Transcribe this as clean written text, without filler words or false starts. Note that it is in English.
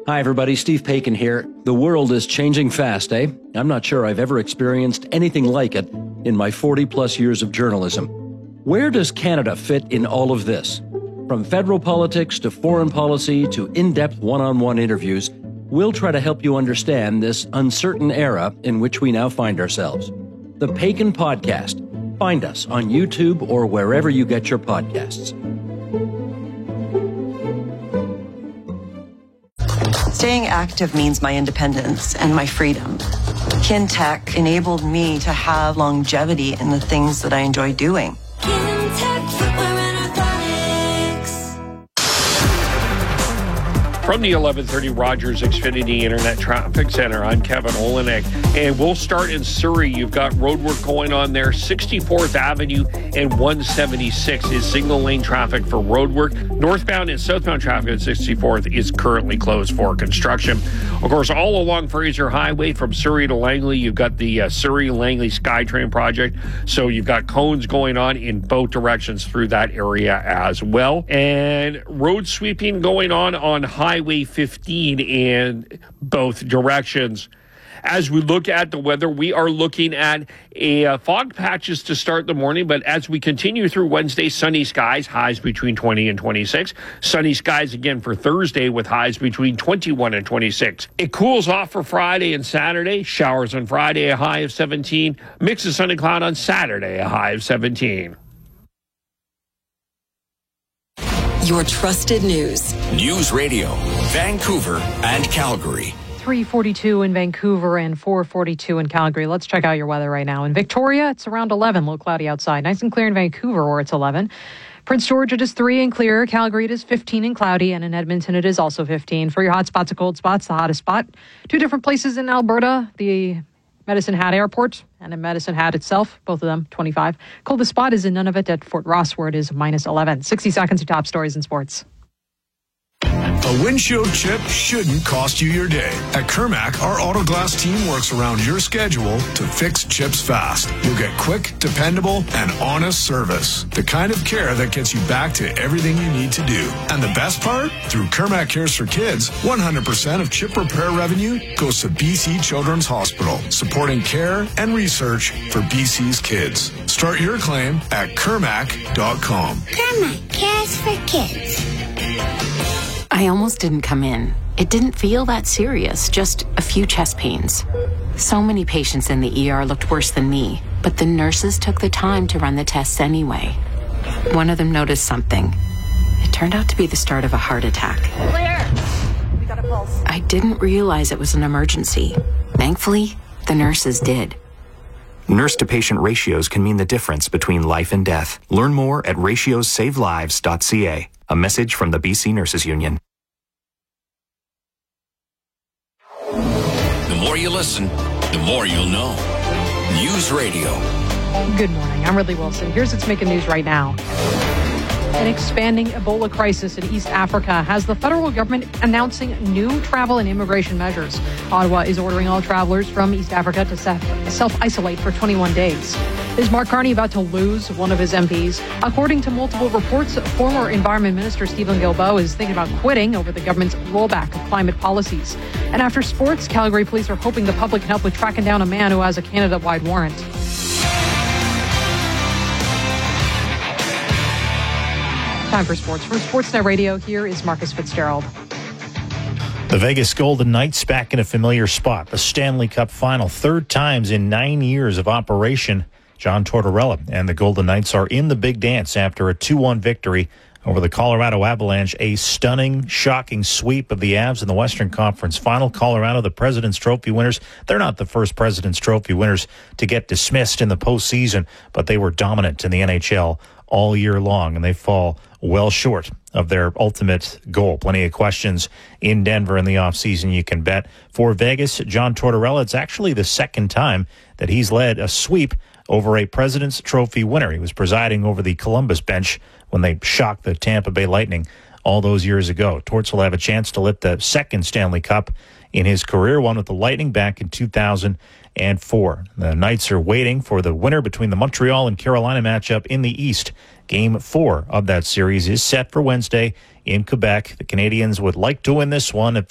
Hi, everybody. Steve Paikin here. The world is changing fast, eh? I'm not sure I've ever experienced anything like it in my 40-plus years of journalism. Where does Canada fit in all of this? From federal politics to foreign policy to in-depth one-on-one interviews, we'll try to help you understand this uncertain era in which we now find ourselves. The Paikin Podcast. Find us on YouTube or wherever you get your podcasts. Staying active means my independence and my freedom. Kintech enabled me to have longevity in the things that I enjoy doing. Kintech Footwear and Orthotics. From the 1130 Rogers Xfinity Internet Traffic Center, I'm Kevin Olenek, and we'll start in Surrey. You've got roadwork going on there. 64th Avenue and 176 is single lane traffic for roadwork. Northbound and southbound traffic at 64th is currently closed for construction. Of course, all along Fraser Highway from Surrey to Langley, you've got the Surrey-Langley SkyTrain project. So you've got cones going on in both directions through that area as well. And road sweeping going on Highway 15 in both directions. As we look at the weather, we are looking at fog patches to start the morning, but as we continue through Wednesday, sunny skies, highs between 20 and 26. Sunny skies again for Thursday with highs between 21 and 26. It cools off for Friday and Saturday. Showers on Friday, a high of 17. Mix of sun and cloud on Saturday, a high of 17. Your trusted news. News Radio, Vancouver and Calgary. 3:42 in Vancouver and 4:42 in Calgary. Let's check out your weather right now. In Victoria, it's around 11, low cloudy outside. Nice and clear in Vancouver, where it's 11. Prince George, it is 3 and clear. Calgary, it is 15 and cloudy. And in Edmonton, it is also 15. For your hot spots and cold spots, the hottest spot, 2 different places in Alberta, the Medicine Hat Airport and in Medicine Hat itself, both of them 25. Coldest spot is in Nunavut at Fort Ross, where it is minus 11. 60 seconds to top stories in sports. A windshield chip shouldn't cost you your day. At Kermac, our auto glass team works around your schedule to fix chips fast. You'll get quick, dependable, and honest service. The kind of care that gets you back to everything you need to do. And the best part? Through Kermac Cares for Kids, 100% of chip repair revenue goes to BC Children's Hospital, supporting care and research for BC's kids. Start your claim at Kermac.com. Kermac Cares for Kids. I almost didn't come in. It didn't feel that serious, just a few chest pains. So many patients in the ER looked worse than me, but the nurses took the time to run the tests anyway. One of them noticed something. It turned out to be the start of a heart attack. Clear. We got a pulse. I didn't realize it was an emergency. Thankfully, the nurses did. Nurse-to-patient ratios can mean the difference between life and death. Learn more at ratiosavelives.ca. A message from the BC Nurses Union. The more you listen, the more you'll know. News Radio. Good morning. I'm Ridley Wilson. Here's what's making news right now. An expanding Ebola crisis in East Africa has the federal government announcing new travel and immigration measures. Ottawa is ordering all travelers from East Africa to self-isolate for 21 days. Is Mark Carney about to lose one of his MPs? According to multiple reports, former Environment Minister Stephen Guilbeault is thinking about quitting over the government's rollback of climate policies. And after sports, Calgary police are hoping the public can help with tracking down a man who has a Canada-wide warrant. Time for sports. From Sportsnet Radio, here is Marcus Fitzgerald. The Vegas Golden Knights back in a familiar spot. The Stanley Cup final, third times in 9 years of operation. John Tortorella and the Golden Knights are in the big dance after a 2-1 victory over the Colorado Avalanche. A stunning, shocking sweep of the Avs in the Western Conference Final. Colorado, the President's Trophy winners. They're not the first President's Trophy winners to get dismissed in the postseason, but they were dominant in the NHL all year long, and they fall well short of their ultimate goal. Plenty of questions in Denver in the offseason, you can bet. For Vegas, John Tortorella, it's actually the second time that he's led a sweep over a President's Trophy winner. He was presiding over the Columbus bench when they shocked the Tampa Bay Lightning all those years ago. Torts will have a chance to lift the second Stanley Cup in his career, one with the Lightning back in 2004. The Knights are waiting for the winner between the Montreal and Carolina matchup in the East. Game 4 of that series is set for Wednesday in Quebec. The Canadians would like to win this one. If